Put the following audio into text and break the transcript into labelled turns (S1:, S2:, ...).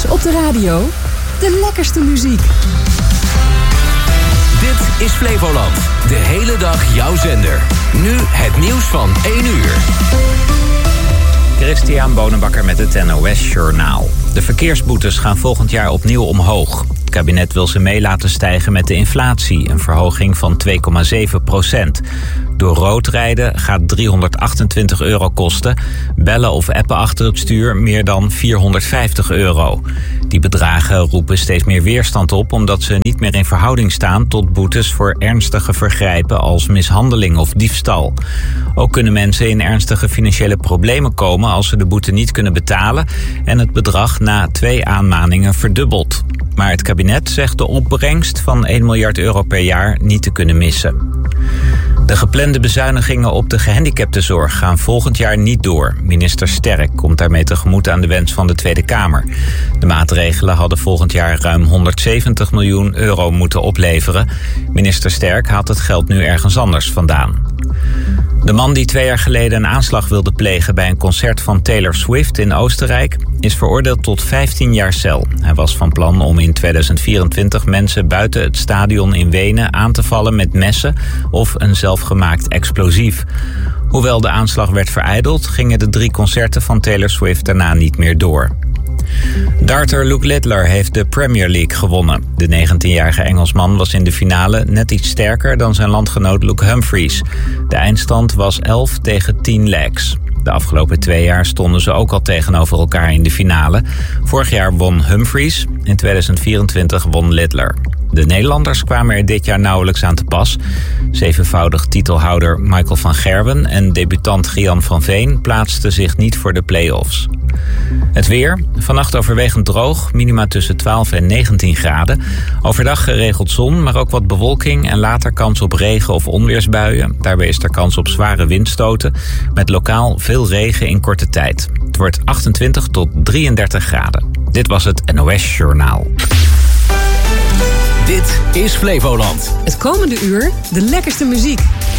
S1: nieuws op de radio. De lekkerste muziek.
S2: Dit is Flevoland. De hele dag jouw zender. Nu het nieuws van 1 uur.
S3: Christian Bonenbakker met het NOS Journaal. De verkeersboetes gaan volgend jaar opnieuw omhoog. Het kabinet wil ze mee laten stijgen met de inflatie, een verhoging van 2,7%. Door rood rijden gaat €328 kosten. Bellen of appen achter het stuur meer dan €450. Die bedragen roepen steeds meer weerstand op, omdat ze niet meer in verhouding staan tot boetes voor ernstige vergrijpen als mishandeling of diefstal. Ook kunnen mensen in ernstige financiële problemen komen als ze de boete niet kunnen betalen en het bedrag na 2 aanmaningen verdubbelt. Maar het kabinet zegt de opbrengst van €1 miljard per jaar niet te kunnen missen. De geplande bezuinigingen op de gehandicaptenzorg gaan volgend jaar niet door. Minister Sterk komt daarmee tegemoet aan de wens van de Tweede Kamer. De maatregelen hadden volgend jaar ruim €170 miljoen moeten opleveren. Minister Sterk haalt het geld nu ergens anders vandaan. De man die 2 jaar geleden een aanslag wilde plegen bij een concert van Taylor Swift in Oostenrijk is veroordeeld tot 15 jaar cel. Hij was van plan om in 2024 mensen buiten het stadion in Wenen aan te vallen met messen of een zelfgemaakt explosief. Hoewel de aanslag werd verijdeld, gingen de 3 concerten van Taylor Swift daarna niet meer door. Darter Luke Littler heeft de Premier League gewonnen. De 19-jarige Engelsman was in de finale net iets sterker dan zijn landgenoot Luke Humphries. De eindstand was 11-10 legs. De afgelopen 2 jaar stonden ze ook al tegenover elkaar in de finale. Vorig jaar won Humphries, in 2024 won Littler. De Nederlanders kwamen er dit jaar nauwelijks aan te pas. 7-voudig titelhouder Michael van Gerwen en debutant Gian van Veen plaatsten zich niet voor de play-offs. Het weer. Vannacht overwegend droog, minima tussen 12 en 19 graden. Overdag geregeld zon, maar ook wat bewolking en later kans op regen- of onweersbuien. Daarbij is er kans op zware windstoten, met lokaal veel regen in korte tijd. Het wordt 28 tot 33 graden. Dit was het NOS Journaal.
S2: Dit is Flevoland.
S1: Het komende uur de lekkerste muziek.